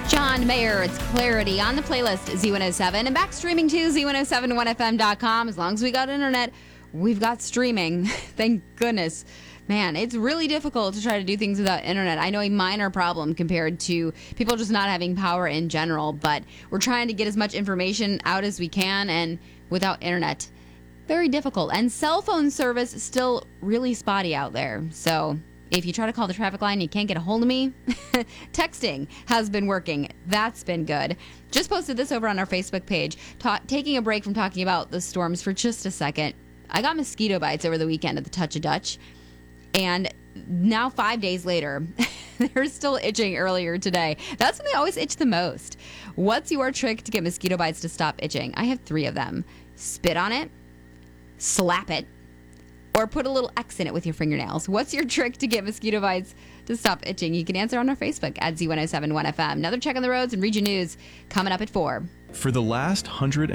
John Mayer, it's Clarity on the playlist Z107 and back streaming to Z1071FM.com. As long as we got internet, we've got streaming. Thank goodness. Man, it's really difficult to try to do things without internet. I know a minor problem compared to people just not having power in general, but we're trying to get as much information out as we can, and without internet, very difficult. And cell phone service is still really spotty out there. So if you try to call the traffic line and you can't get a hold of me, texting has been working. That's been good. Just posted this over on our Facebook page. Taking a break from talking about the storms for just a second. I got mosquito bites over the weekend at the Touch of Dutch. And now 5 days later, they're still itching earlier today. That's when they always itch the most. What's your trick to get mosquito bites to stop itching? I have 3 of them. Spit on it, slap it, or put a little X in it with your fingernails. What's your trick to get mosquito bites to stop itching? You can answer on our Facebook at Z1071FM. Another check on the roads and region news coming up at 4. For the last 100